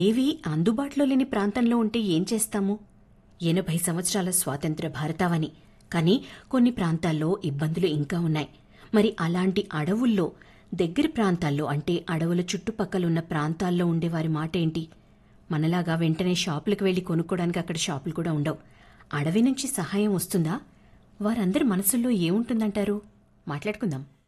ఏవి అందుబాటులో లేని ప్రాంతంలో ఉంటే ఏం చేస్తాము? 80 సంవత్సరాల స్వాతంత్ర్య భారతావని. కానీ కొన్ని ప్రాంతాల్లో ఇబ్బందులు ఇంకా ఉన్నాయి. మరి అలాంటి అడవుల్లో, దగ్గరి ప్రాంతాల్లో అంటే అడవుల చుట్టుపక్కలున్న ప్రాంతాల్లో ఉండేవారి మాటేంటి? మనలాగా వెంటనే షాపులకు వెళ్లి కొనుక్కోడానికి అక్కడ షాపులు కూడా ఉండవు. అడవి నుంచి సహాయం వస్తుందా? వారందరి మనసుల్లో ఏముంటుందంటారు? మాట్లాడుకుందాం.